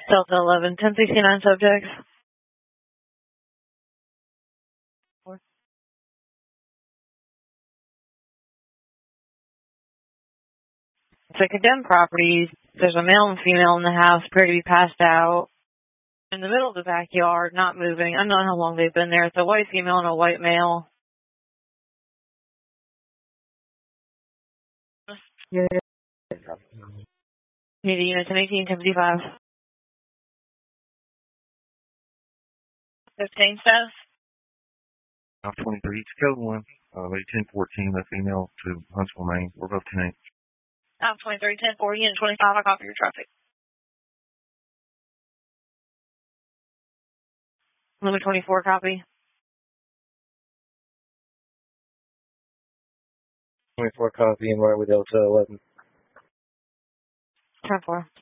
Delta 11, 1069 subjects. It's a condemned property. There's a male and female in the house, appear to be passed out. In the middle of the backyard, not moving. I don't know how long they've been there. It's a white female and a white male. Yeah. Need a unit 1018, 15 status. 23, it's code 1, lady 1014, the female to Huntsville, Maine. We're both 10. 23, 1040, unit 25, I copy your traffic. Limit 24, copy. 24 copy and we're with Delta 11. 10-4.